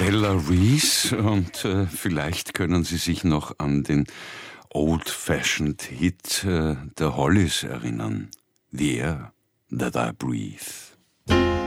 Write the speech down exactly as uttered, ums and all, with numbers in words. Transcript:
Della Reese und äh, vielleicht können Sie sich noch an den Old-Fashioned Hit äh, der Hollies erinnern. The Air That I Breathe.